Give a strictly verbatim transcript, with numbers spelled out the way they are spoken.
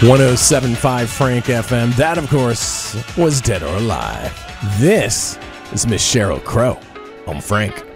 one oh seven point five Frank F M. That, of course, was Dead or Alive. This is Miss Sheryl Crow on Frank.